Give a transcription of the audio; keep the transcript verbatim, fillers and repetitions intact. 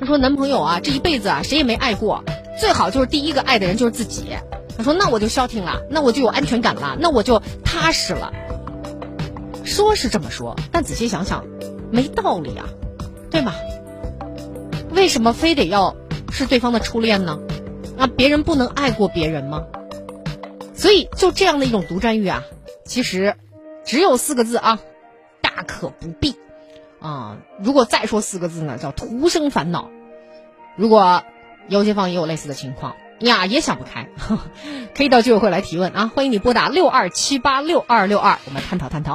他说男朋友啊，这一辈子啊谁也没爱过，最好就是第一个爱的人就是自己。他说那我就消停了，那我就有安全感了，那我就踏实了。说是这么说，但仔细想想没道理啊，对吧？为什么非得要是对方的初恋呢？啊，别人不能爱过别人吗？所以就这样的一种独占欲啊，其实只有四个字啊，大可不必啊。如果再说四个字呢，叫徒生烦恼。如果有些方也有类似的情况呀，也想不开，呵呵可以到居委会来提问啊，欢迎你拨打六二七八六二六二，我们探讨探讨。